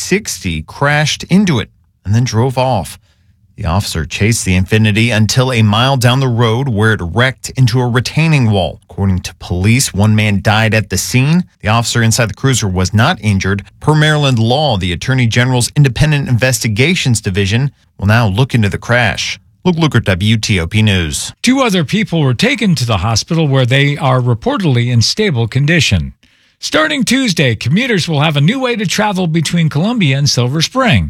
Q60 crashed into it and then drove off. The officer chased the Infiniti until a mile down the road where it wrecked into a retaining wall. According to police, 1 man died at the scene. The officer inside the cruiser was not injured. Per Maryland law, the Attorney General's Independent Investigations Division will now look into the crash. Luke Luker, WTOP News. 2 other people were taken to the hospital where they are reportedly in stable condition. Starting Tuesday, commuters will have a new way to travel between Columbia and Silver Spring.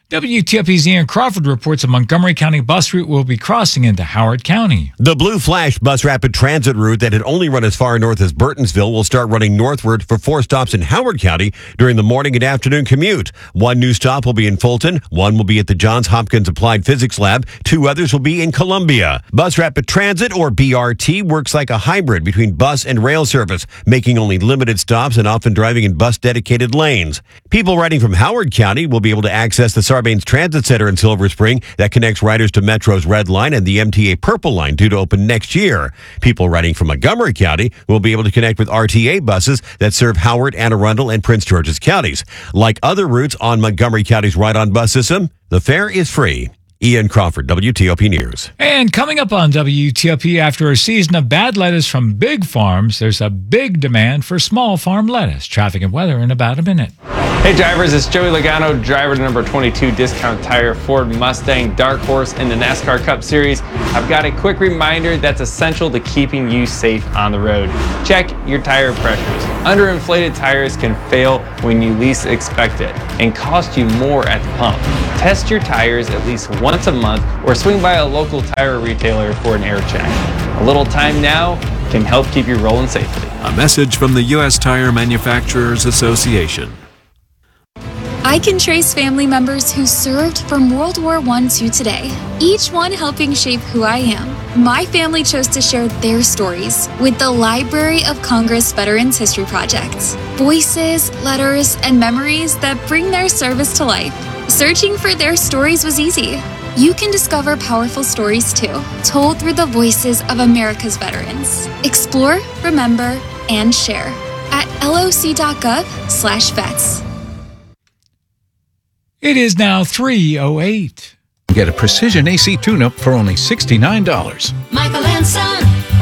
WTOP's Ian Crawford reports a Montgomery County bus route will be crossing into Howard County. The Blue Flash bus rapid transit route that had only run as far north as Burtonsville will start running northward for 4 stops in Howard County during the morning and afternoon commute. 1 new stop will be in Fulton, 1 will be at the Johns Hopkins Applied Physics Lab, 2 others will be in Columbia. Bus rapid transit, or BRT, works like a hybrid between bus and rail service, making only limited stops and often driving in bus-dedicated lanes. People riding from Howard County will be able to access the Sarbanes Transit Center in Silver Spring that connects riders to Metro's Red Line and the MTA Purple Line due to open next year. People riding from Montgomery County will be able to connect with RTA buses that serve Howard, Anne Arundel, and Prince George's counties. Like other routes on Montgomery County's ride-on bus system, the fare is free. Ian Crawford, WTOP News. And coming up on WTOP, after a season of bad lettuce from big farms, there's a big demand for small farm lettuce. Traffic and weather in about a minute. Hey drivers, it's Joey Logano, driver to number 22 Discount Tire Ford Mustang Dark Horse in the NASCAR Cup Series. I've got a quick reminder that's essential to keeping you safe on the road. Check your tire pressures. Underinflated tires can fail when you least expect it and cost you more at the pump. Test your tires at least once a month or swing by a local tire retailer for an air check. A little time now can help keep you rolling safely. A message from the U.S. Tire Manufacturers Association. I can trace family members who served from World War I to today, each one helping shape who I am. My family chose to share their stories with the Library of Congress Veterans History Project. Voices, letters, and memories that bring their service to life. Searching for their stories was easy. You can discover powerful stories too, told through the voices of America's veterans. Explore, remember, and share at loc.gov/vets. It is now 3:08. Get a precision AC tune-up for only $69. Michael and Son.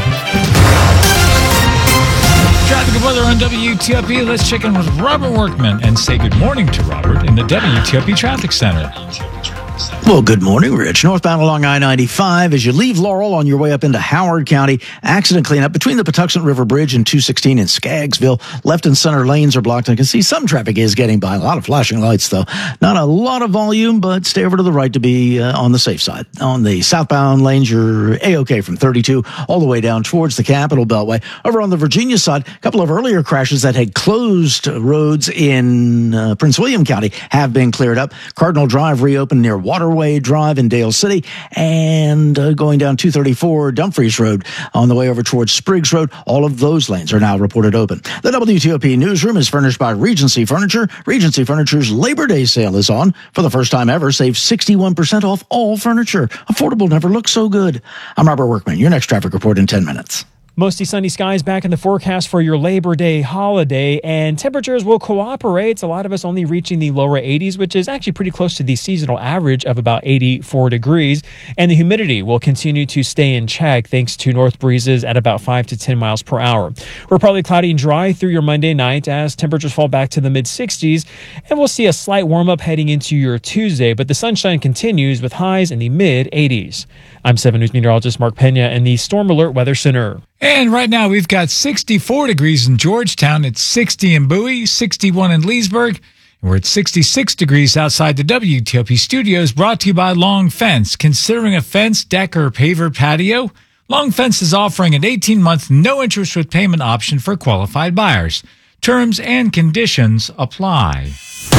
Traffic and weather on WTOP. Let's check in with Robert Workman and say good morning to Robert in the WTOP Traffic Center. Well, good morning, Rich. Northbound along I-95 as you leave Laurel on your way up into Howard County. Accident cleanup between the Patuxent River Bridge and 216 in Skaggsville. Left and center lanes are blocked. I can see some traffic is getting by. A lot of flashing lights, though. Not a lot of volume, but stay over to the right to be on the safe side. On the southbound lanes, you're A-OK from 32 all the way down towards the Capitol Beltway. Over on the Virginia side, a couple of earlier crashes that had closed roads in Prince William County have been cleared up. Cardinal Drive reopened near Waterway Drive in Dale City, and going down 234 Dumfries Road on the way over towards Spriggs Road. All of those lanes are now reported open. The WTOP newsroom is furnished by Regency Furniture. Regency Furniture's Labor Day sale is on. For the first time ever, save 61% off all furniture. Affordable never looked so good. I'm Robert Workman. Your next traffic report in 10 minutes. Mostly sunny skies back in the forecast for your Labor Day holiday, and temperatures will cooperate. A lot of us only reaching the lower 80s, which is actually pretty close to the seasonal average of about 84 degrees. And the humidity will continue to stay in check thanks to north breezes at about 5 to 10 miles per hour. We're probably cloudy and dry through your Monday night as temperatures fall back to the mid-60s, and we'll see a slight warm-up heading into your Tuesday, but the sunshine continues with highs in the mid-80s. I'm 7 News meteorologist Mark Pena in the Storm Alert Weather Center. And right now we've got 64 degrees in Georgetown. It's 60 in Bowie, 61 in Leesburg. And we're at 66 degrees outside the WTOP studios, brought to you by Long Fence. Considering a fence, deck, or paver patio? Long Fence is offering an 18-month no-interest with payment option for qualified buyers. Terms and conditions apply.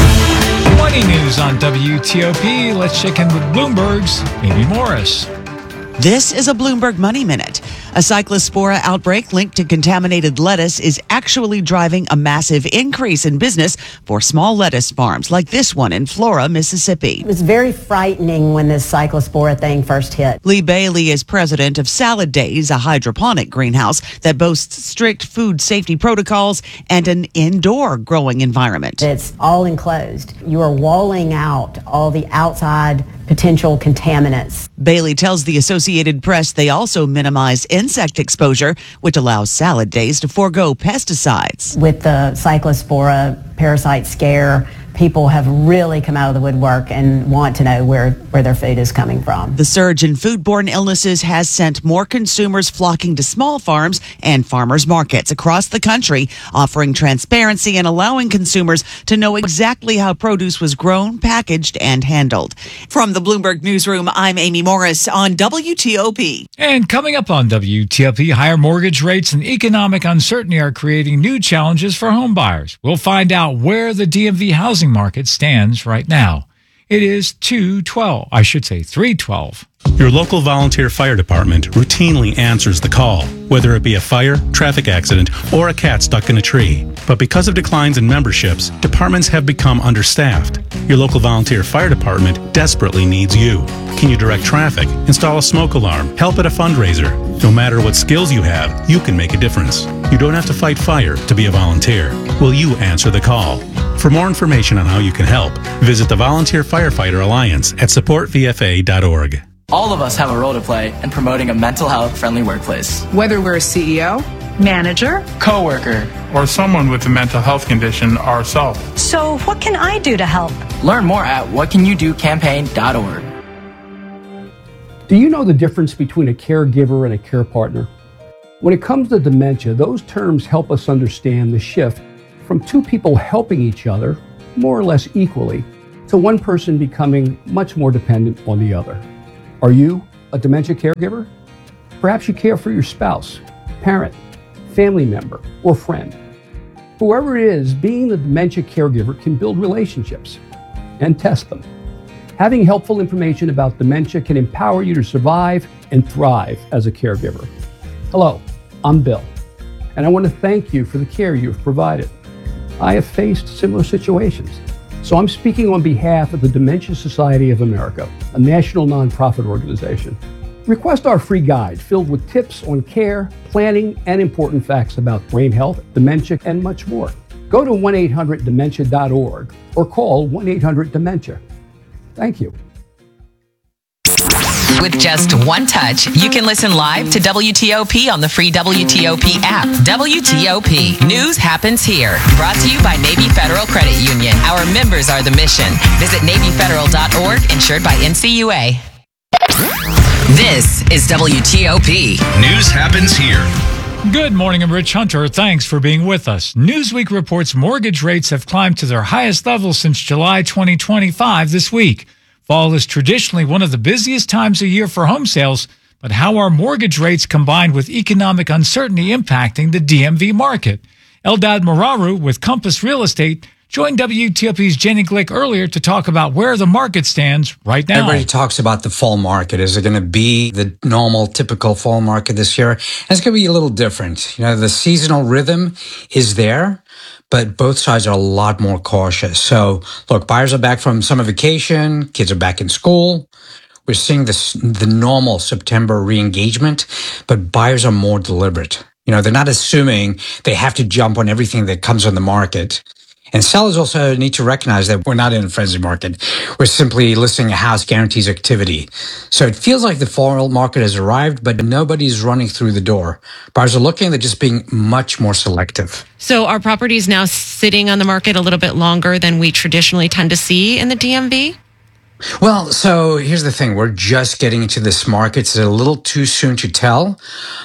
20 news on WTOP. Let's check in with Bloomberg's Amy Morris. This is a Bloomberg Money Minute. A cyclospora outbreak linked to contaminated lettuce is actually driving a massive increase in business for small lettuce farms like this one in Flora, Mississippi. It was very frightening when this cyclospora thing first hit. Lee Bailey is president of Salad Days, a hydroponic greenhouse that boasts strict food safety protocols and an indoor growing environment. It's all enclosed. You are walling out all the outside potential contaminants. Bailey tells the Associated Press they also minimize insect exposure, which allows Salad Days to forego pesticides. With the cyclospora parasite scare, people have really come out of the woodwork and want to know where their food is coming from. The surge in foodborne illnesses has sent more consumers flocking to small farms and farmers markets across the country, offering transparency and allowing consumers to know exactly how produce was grown, packaged, and handled. From the Bloomberg Newsroom, I'm Amy Morris on WTOP. And coming up on WTOP, higher mortgage rates and economic uncertainty are creating new challenges for home buyers. We'll find out where the DMV housing market stands right now. It is 312. Your local volunteer fire department routinely answers the call, whether it be a fire, traffic accident, or a cat stuck in a tree. But because of declines in memberships, departments have become understaffed. Your local volunteer fire department desperately needs you. Can you direct traffic, install a smoke alarm, help at a fundraiser? No matter what skills you have, you can make a difference. You don't have to fight fire to be a volunteer. Will you answer the call? For more information on how you can help, visit the Volunteer Firefighter Alliance at supportvfa.org. All of us have a role to play in promoting a mental health friendly workplace. Whether we're a CEO, manager, coworker, or someone with a mental health condition ourselves. So what can I do to help? Learn more at whatcanyoudocampaign.org. Do you know the difference between a caregiver and a care partner? When it comes to dementia, those terms help us understand the shift from two people helping each other more or less equally to one person becoming much more dependent on the other. Are you a dementia caregiver? Perhaps you care for your spouse, parent, family member, or friend. Whoever it is, being the dementia caregiver can build relationships and test them. Having helpful information about dementia can empower you to survive and thrive as a caregiver. Hello, I'm Bill, and I want to thank you for the care you've provided. I have faced similar situations, so I'm speaking on behalf of the Dementia Society of America, a national nonprofit organization. Request our free guide filled with tips on care, planning, and important facts about brain health, dementia, and much more. Go to 1-800-DEMENTIA.org or call 1-800-DEMENTIA. Thank you. With just one touch, you can listen live to WTOP on the free WTOP app. WTOP. News happens here. Brought to you by Navy Federal Credit Union. Our members are the mission. Visit NavyFederal.org, insured by NCUA. This is WTOP. News happens here. Good morning, I'm Rich Hunter. Thanks for being with us. Newsweek reports mortgage rates have climbed to their highest level since July 2025 this week. Fall is traditionally one of the busiest times of year for home sales, but how are mortgage rates combined with economic uncertainty impacting the DMV market? Eldad Mararu with Compass Real Estate joined WTOP's Jenny Glick earlier to talk about where the market stands right now. Everybody talks about the fall market. Is it going to be the normal, typical fall market this year? And it's going to be a little different. You know, the seasonal rhythm is there, but both sides are a lot more cautious. So, look, buyers are back from summer vacation. Kids are back in school. We're seeing the normal September re-engagement, but buyers are more deliberate. You know, they're not assuming they have to jump on everything that comes on the market. And sellers also need to recognize that we're not in a frenzy market. We're simply listing a house guarantees activity. So it feels like the fall market has arrived, but nobody's running through the door. Buyers are looking, they're just being much more selective. So are properties now sitting on the market a little bit longer than we traditionally tend to see in the DMV? Well, so here's the thing. We're just getting into this market. It's a little too soon to tell.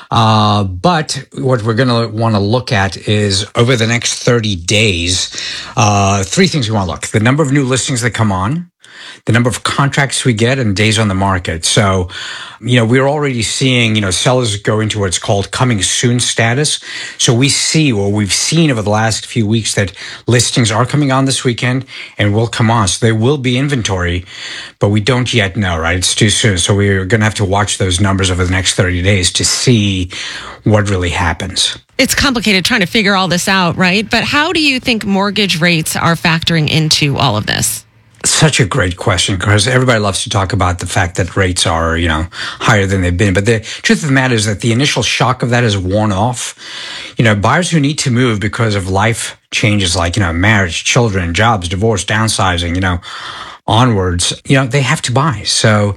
But what we're going to want to look at is over the next 30 days, three things we want to look. The number of new listings that come on, the number of contracts we get, and days on the market. So, you know, we're already seeing, you know, sellers go into what's called coming soon status. So we've seen over the last few weeks that listings are coming on this weekend and will come on. So there will be inventory, but we don't yet know, right? It's too soon. So we're going to have to watch those numbers over the next 30 days to see what really happens. It's complicated trying to figure all this out, right? But how do you think mortgage rates are factoring into all of this? Such a great question, because everybody loves to talk about the fact that rates are, you know, higher than they've been. But the truth of the matter is that the initial shock of that has worn off. You know, buyers who need to move because of life changes like, you know, marriage, children, jobs, divorce, downsizing, you know, onwards, you know, they have to buy. So,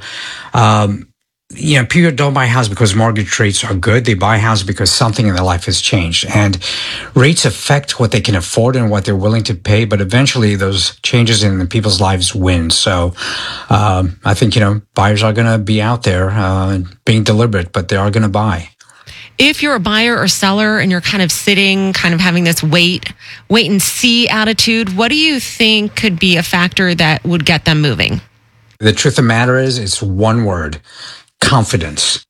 you know, people don't buy a house because mortgage rates are good. They buy a house because something in their life has changed. And rates affect what they can afford and what they're willing to pay. But eventually those changes in people's lives win. So I think, you know, buyers are going to be out there being deliberate, but they are going to buy. If you're a buyer or seller and you're kind of sitting, kind of having this wait and see attitude, what do you think could be a factor that would get them moving? The truth of the matter is, it's one word: confidence.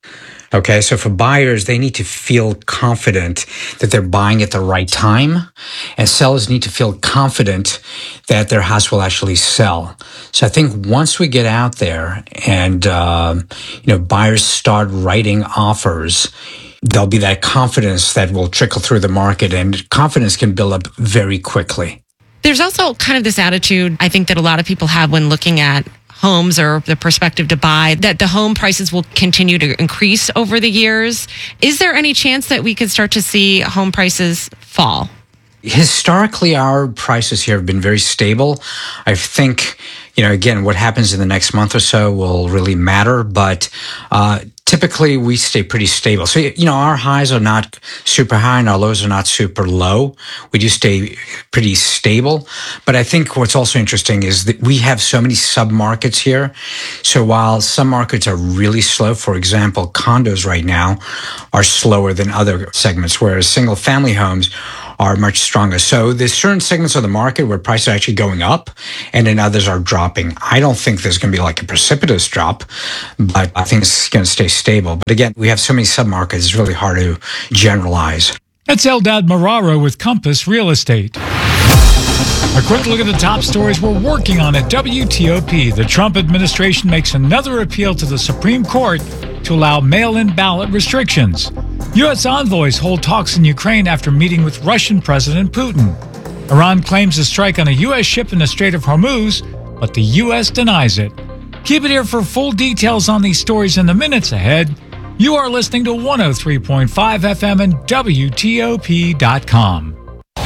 Okay, so for buyers, they need to feel confident that they're buying at the right time, and sellers need to feel confident that their house will actually sell. So I think once we get out there and buyers start writing offers, there'll be that confidence that will trickle through the market, and confidence can build up very quickly. There's also kind of this attitude, I think, that a lot of people have when looking at homes or the perspective to buy, that the home prices will continue to increase over the years. Is there any chance that we could start to see home prices fall? Historically, our prices here have been very stable. I think, again, what happens in the next month or so will really matter, but typically we stay pretty stable. So, our highs are not super high and our lows are not super low. We do stay pretty stable. But I think what's also interesting is that we have so many sub-markets here. So while some markets are really slow, for example, condos right now are slower than other segments, whereas single-family homes are much stronger. So there's certain segments of the market where prices are actually going up and then others are dropping. I don't think there's going to be like a precipitous drop, but I think it's going to stay stable. But again, we have so many submarkets, it's really hard to generalize. That's Eldad Marraro with Compass Real Estate. A quick look at the top stories we're working on at WTOP. The Trump administration makes another appeal to the Supreme Court to allow mail-in ballot restrictions. U.S. envoys hold talks in Ukraine after meeting with Russian President Putin. Iran claims a strike on a U.S. ship in the Strait of Hormuz, but the U.S. denies it. Keep it here for full details on these stories in the minutes ahead. You are listening to 103.5 FM and WTOP.com.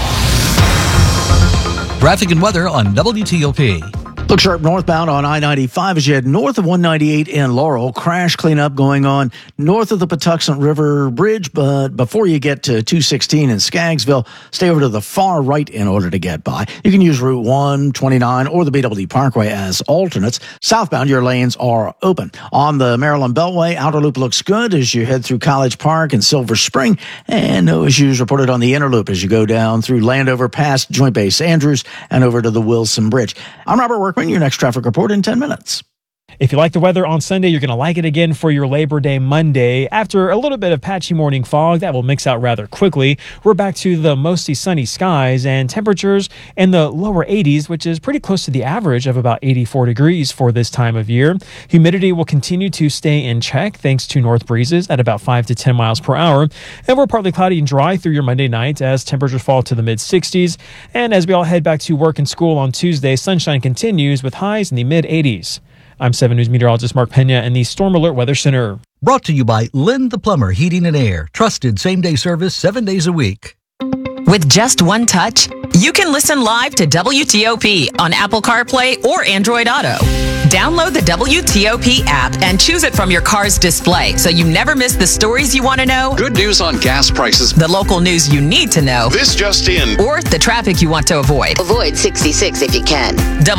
Traffic and weather on WTOP. Look sharp northbound on I-95 as you head north of 198 in Laurel. Crash cleanup going on north of the Patuxent River Bridge, but before you get to 216 in Skaggsville, stay over to the far right in order to get by. You can use Route 129 or the BWD Parkway as alternates. Southbound, your lanes are open. On the Maryland Beltway, outer loop looks good as you head through College Park and Silver Spring, and no issues reported on the inner loop as you go down through Landover past Joint Base Andrews and over to the Wilson Bridge. I'm Robert Workman. Your next traffic report in 10 minutes. If you like the weather on Sunday, you're going to like it again for your Labor Day Monday. After a little bit of patchy morning fog, that will mix out rather quickly. We're back to the mostly sunny skies and temperatures in the lower 80s, which is pretty close to the average of about 84 degrees for this time of year. Humidity will continue to stay in check thanks to north breezes at about 5 to 10 miles per hour. And we're partly cloudy and dry through your Monday night as temperatures fall to the mid-60s. And as we all head back to work and school on Tuesday, sunshine continues with highs in the mid-80s. I'm 7 News meteorologist Mark Pena in the Storm Alert Weather Center. Brought to you by Lynn the Plumber Heating and Air. Trusted same-day service 7 days a week. With just one touch, you can listen live to WTOP on Apple CarPlay or Android Auto. Download the WTOP app and choose it from your car's display so you never miss the stories you want to know. Good news on gas prices. The local news you need to know. This just in. Or the traffic you want to avoid. Avoid 66 if you can.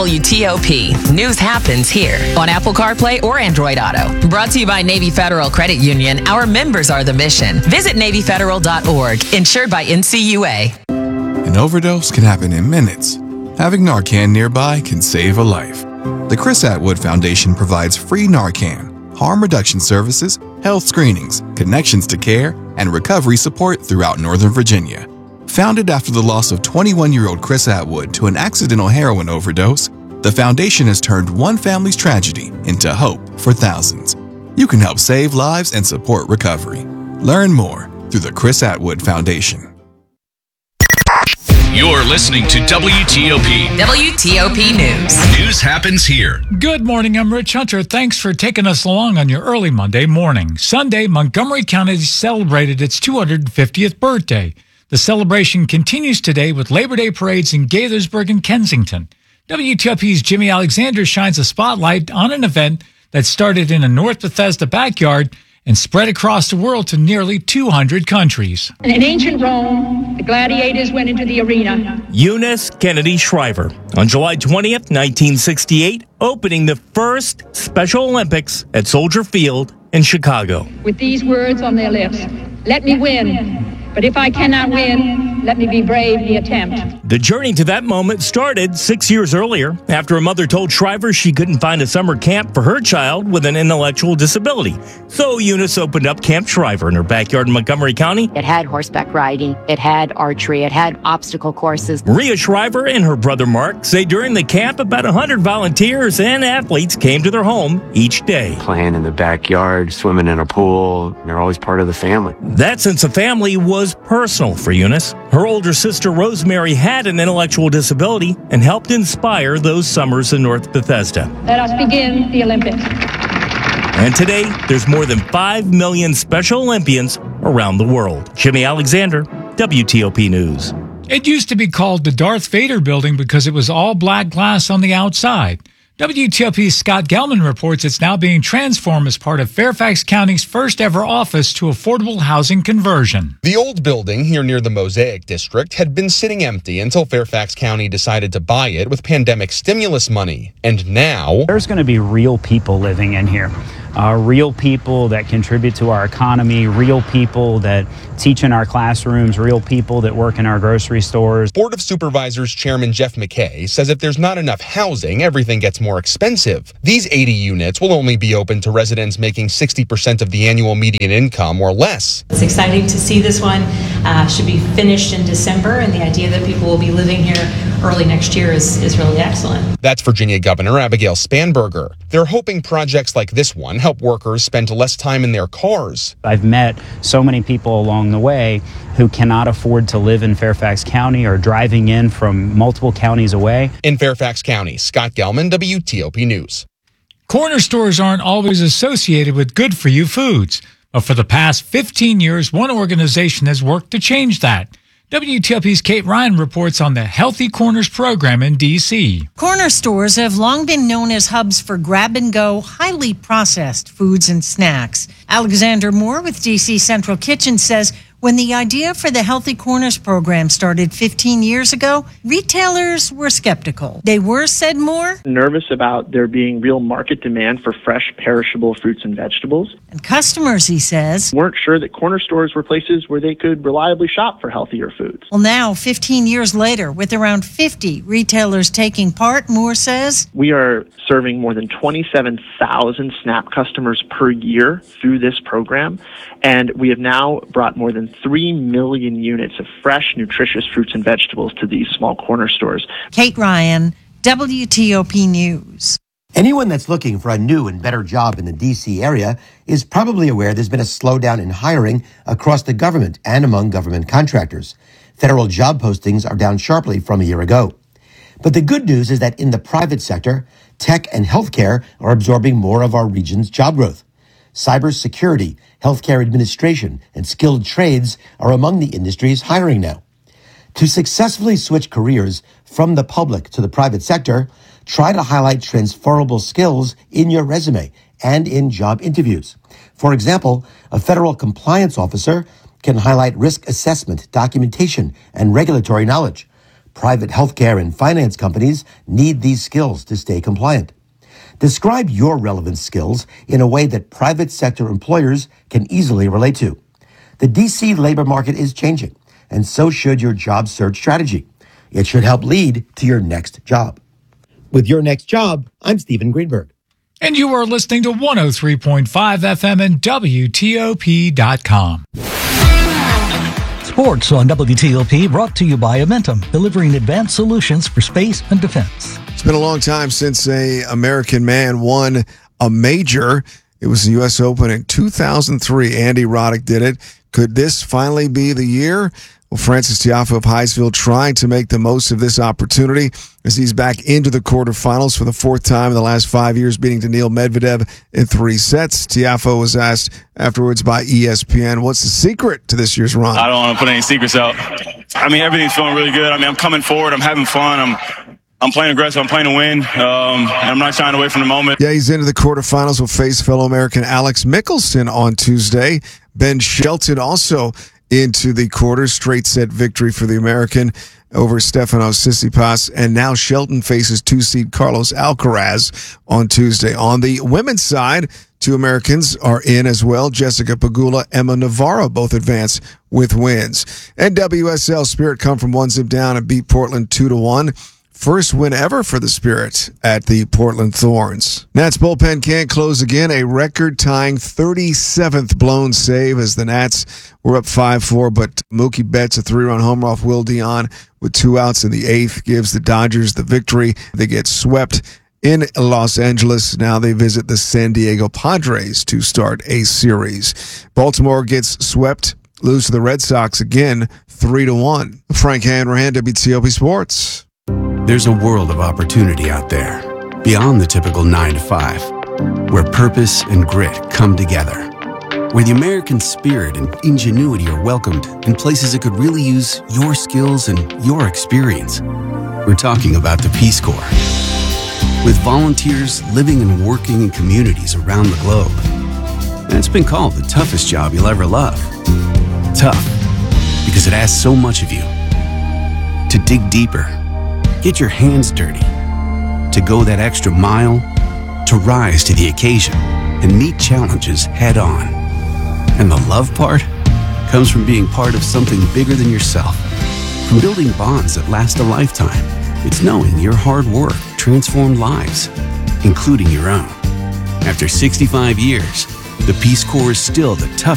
WTOP. News happens here on Apple CarPlay or Android Auto. Brought to you by Navy Federal Credit Union. Our members are the mission. Visit NavyFederal.org. Insured by NCUA. An overdose can happen in minutes. Having Narcan nearby can save a life. The Chris Atwood Foundation provides free Narcan, harm reduction services, health screenings, connections to care, and recovery support throughout Northern Virginia. Founded after the loss of 21-year-old Chris Atwood to an accidental heroin overdose, the foundation has turned one family's tragedy into hope for thousands. You can help save lives and support recovery. Learn more through the Chris Atwood Foundation. You're listening to WTOP. WTOP News. News happens here. Good morning, I'm Rich Hunter. Thanks for taking us along on your early Monday morning. Sunday, Montgomery County celebrated its 250th birthday. The celebration continues today with Labor Day parades in Gaithersburg and Kensington. WTOP's Jimmy Alexander shines a spotlight on an event that started in a North Bethesda backyard and spread across the world to nearly 200 countries. In ancient Rome, the gladiators went into the arena. Eunice Kennedy Shriver, on July 20th, 1968, opening the first Special Olympics at Soldier Field in Chicago. With these words on their lips, "Let me win, but if I cannot win, let me be brave the attempt. The journey to that moment started 6 years earlier after a mother told Shriver she couldn't find a summer camp for her child with an intellectual disability. So Eunice opened up Camp Shriver in her backyard in Montgomery County. It had horseback riding, it had archery, it had obstacle courses. Maria Shriver and her brother Mark say during the camp about 100 volunteers and athletes came to their home each day. Playing in the backyard, swimming in a pool, they're always part of the family. That sense of family was personal for Eunice. Her older sister Rosemary had an intellectual disability and helped inspire those summers in North Bethesda. Let us begin the Olympics. And today, there's more than 5 million Special Olympians around the world. Jimmy Alexander, WTOP News. It used to be called the Darth Vader building because it was all black glass on the outside. WTOP's Scott Gelman reports it's now being transformed as part of Fairfax County's first ever office to affordable housing conversion. The old building here near the Mosaic District had been sitting empty until Fairfax County decided to buy it with pandemic stimulus money. And now there's going to be real people living in here. Real people that contribute to our economy, real people that teach in our classrooms, real people that work in our grocery stores. Board of Supervisors Chairman Jeff McKay says if there's not enough housing, everything gets more expensive. These 80 units will only be open to residents making 60% of the annual median income or less. It's exciting to see this one. Should be finished in December, and the idea that people will be living here early next year is really excellent. That's Virginia Governor Abigail Spanberger. They're hoping projects like this one help workers spend less time in their cars. I've met so many people along the way who cannot afford to live in Fairfax County or driving in from multiple counties away. In Fairfax County, Scott Gelman, WTOP News. Corner stores aren't always associated with good-for-you foods, but for the past 15 years, one organization has worked to change that. WTOP's Kate Ryan reports on the Healthy Corners program in D.C. Corner stores have long been known as hubs for grab-and-go, highly processed foods and snacks. Alexander Moore with D.C. Central Kitchen says when the idea for the Healthy Corners program started 15 years ago, retailers were skeptical. They were, said Moore, nervous about there being real market demand for fresh, perishable fruits and vegetables. And customers, he says, weren't sure that corner stores were places where they could reliably shop for healthier foods. Well, now, 15 years later, with around 50 retailers taking part, Moore says, we are serving more than 27,000 SNAP customers per year through this program, and we have now brought more than 3 million units of fresh, nutritious fruits and vegetables to these small corner stores. Kate Ryan, WTOP News. Anyone that's looking for a new and better job in the D.C. area is probably aware there's been a slowdown in hiring across the government and among government contractors. Federal job postings are down sharply from a year ago. But the good news is that in the private sector, tech and healthcare are absorbing more of our region's job growth. Cybersecurity, healthcare administration, and skilled trades are among the industries hiring now. To successfully switch careers from the public to the private sector, try to highlight transferable skills in your resume and in job interviews. For example, a federal compliance officer can highlight risk assessment, documentation, and regulatory knowledge. Private healthcare and finance companies need these skills to stay compliant. Describe your relevant skills in a way that private sector employers can easily relate to. The D.C. labor market is changing, and so should your job search strategy. It should help lead to your next job. With Your Next Job, I'm Stephen Greenberg. And you are listening to 103.5 FM and WTOP.com. Sports on WTOP brought to you by Amentum, delivering advanced solutions for space and defense. It's been a long time since an American man won a major. It was the U.S. Open in 2003. Andy Roddick did it. Could this finally be the year? Well, Frances Tiafoe of Highsville trying to make the most of this opportunity as he's back into the quarterfinals for the fourth time in the last 5 years, beating Daniil Medvedev in 3 sets. Tiafoe was asked afterwards by ESPN, what's the secret to this year's run? I don't want to put any secrets out. I mean, everything's feeling really good. I mean, I'm coming forward. I'm having fun. I'm playing aggressive. I'm playing to win. And I'm not shying away from the moment. Yeah, he's into the quarterfinals. Will face fellow American Alex Michelson on Tuesday. Ben Shelton also into the quarters. Straight set victory for the American over Stefanos Tsitsipas. And now Shelton faces 2-seed Carlos Alcaraz on Tuesday. On the women's side, 2 Americans are in as well. Jessica Pegula, Emma Navarro both advance with wins. And WSL Spirit come from 1-zip down and beat Portland 2-1. First win ever for the Spirit at the Portland Thorns. Nats bullpen can't close again. A record-tying 37th blown save as the Nats were up 5-4, but Mookie Betts, a 3-run homer off Will Dion with 2 outs in the 8th, gives the Dodgers the victory. They get swept in Los Angeles. Now they visit the San Diego Padres to start a series. Baltimore gets swept, lose to the Red Sox again, 3-1. Frank Hanrahan, WTOP Sports. There's a world of opportunity out there, beyond the typical 9 to 5, where purpose and grit come together, where the American spirit and ingenuity are welcomed in places that could really use your skills and your experience. We're talking about the Peace Corps. With volunteers living and working in communities around the globe. And it's been called the toughest job you'll ever love. Tough, because it asks so much of you. To dig deeper, get your hands dirty, to go that extra mile, to rise to the occasion and meet challenges head on. And the love part comes from being part of something bigger than yourself, from building bonds that last a lifetime. It's knowing your hard work transformed lives, including your own. After 65 years, the Peace Corps is still the toughest